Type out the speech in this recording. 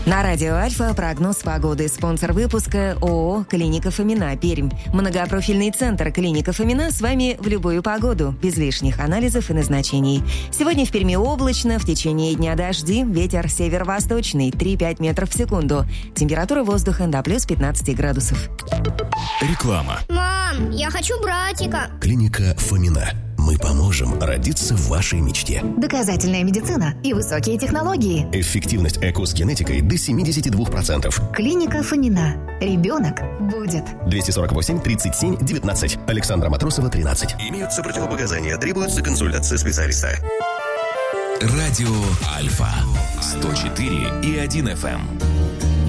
На радио Альфа прогноз погоды. Спонсор выпуска ООО «Клиника Фомина», Пермь. Многопрофильный центр «Клиника Фомина» с вами в любую погоду, без лишних анализов и назначений. Сегодня в Перми облачно, в течение дня дожди, ветер северо-восточный 3-5 метров в секунду. Температура воздуха до плюс 15 градусов. Реклама. Мам, я хочу братика. Клиника Фомина. Мы поможем родиться в вашей мечте. Доказательная медицина и высокие технологии. Эффективность ЭКО с генетикой до 72%. Клиника Фомина. Ребенок будет. 248 37 19. Александра Матросова, 13. Имеются противопоказания. Требуется консультация специалиста. Радио Альфа 104,1 FM.